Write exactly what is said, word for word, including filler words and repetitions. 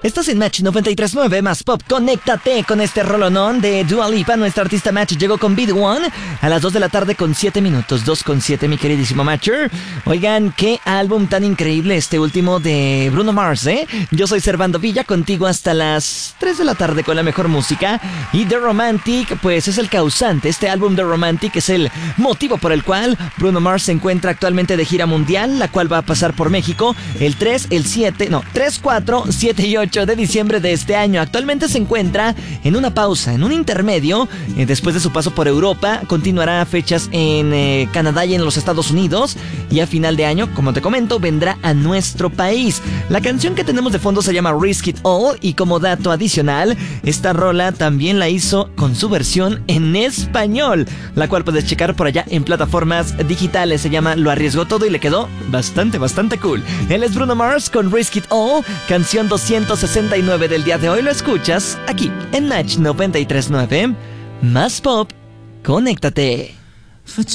Estás en Match noventa y tres punto nueve más Pop. Conéctate con este rolonón de Dua Lipa. Nuestra artista Match llegó con Be The One a las dos de la tarde con siete minutos. dos con siete, mi queridísimo Matcher. Oigan, qué álbum tan increíble este último de Bruno Mars, ¿eh? Yo soy Servando Villa, contigo hasta las tres de la tarde con la mejor música. Y The Romantic, pues es el causante. Este álbum The Romantic es el motivo por el cual Bruno Mars se encuentra actualmente de gira mundial, la cual va a pasar por México el tres, el siete, no, tres, cuatro, siete y ocho de diciembre de este año. Actualmente se encuentra en una pausa, en un intermedio. Eh, después de su paso por Europa, continuará fechas en eh, Canadá y en los Estados Unidos. Y a final de año, como te comento, vendrá a nuestro país. La canción que tenemos de fondo se llama Risk It All. Y como dato adicional, esta rola también la hizo con su versión en español, la cual puedes checar por allá en plataformas digitales. Se llama Lo Arriesgó Todo y le quedó bastante, bastante cool. Él es Bruno Mars con Risk It All, canción doscientos sesenta y nueve del día de hoy. Lo escuchas aquí en Match noventa y tres punto nueve más Pop. Conéctate.